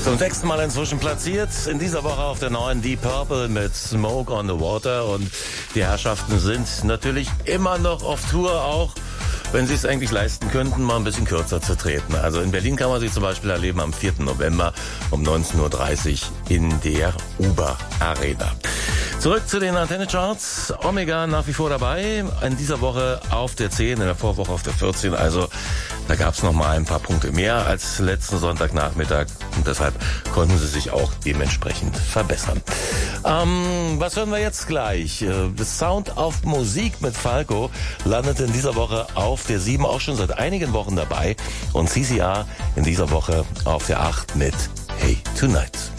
Zum 6. Mal inzwischen platziert. In dieser Woche auf der 9 Deep Purple mit Smoke on the Water. Und die Herrschaften sind natürlich immer noch auf Tour, auch wenn sie es eigentlich leisten könnten, mal ein bisschen kürzer zu treten. Also in Berlin kann man sie zum Beispiel erleben am 4. November um 19.30 Uhr in der Uber Arena. Zurück zu den Antenne-Charts. Omega nach wie vor dabei. In dieser Woche auf der 10, in der Vorwoche auf der 14. Also da gab es noch mal ein paar Punkte mehr als letzten Sonntagnachmittag. Und deshalb konnten sie sich auch dementsprechend verbessern. Was hören wir jetzt gleich? The Sound of Musik mit Falco landet in dieser Woche auf der 7, auch schon seit einigen Wochen dabei. Und CCR in dieser Woche auf der 8 mit Hey Tonight.